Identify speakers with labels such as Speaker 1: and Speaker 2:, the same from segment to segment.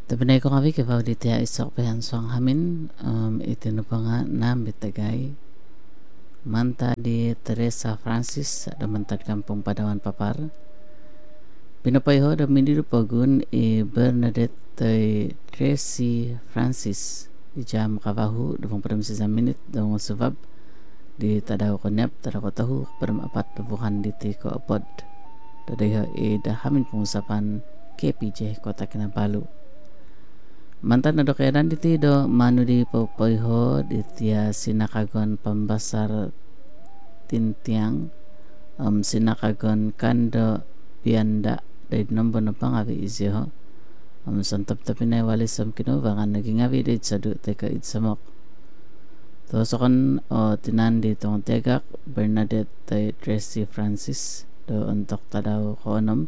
Speaker 1: Tabanay ko kami kibaw diti isok pahansong hamin itinupa nga na bitagay manta di Teresa Francis da mantad kampung Padawan Papar pinapayho da minirupagun Bernadette Tracy Francis di jam kabahu dupang padam sa minit dong subab di tadaw ko nep tadaw ko tahu padam apat tubuhan diti ko apod dadayho da hamin pengusapan KPJ Kota Kinabalu mantan na dokedan diti do manu di popoyho ditia sinakagon pambasar tintiang sinakagon kando pianda day nombo na pangabi isyo santap tapinay wali sam kinubangan naging abi dit sa teka itsamok to sokon o tinandi tong tegak Bernadette Tracy Francis do untuk tadaw ko onom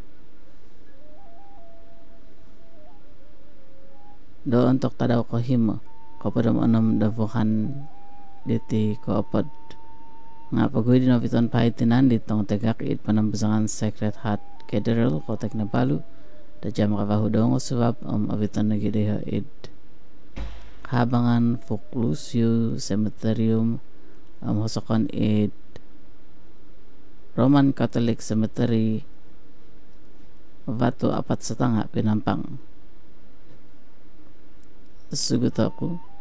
Speaker 1: do untuk tadaw ko himo ko padam onom davuhan diti ko apod nga pagoy din opiton pahitinan ditong tegak it panambasangan Sacred Heart Cathedral Kota Kinabalu da jam kabahu dong usubab opiton nagideho it habangan Fuklusio Cemeterium hosokon it Roman Catholic Cemetery Batu 4,5 Pinampang sugut ako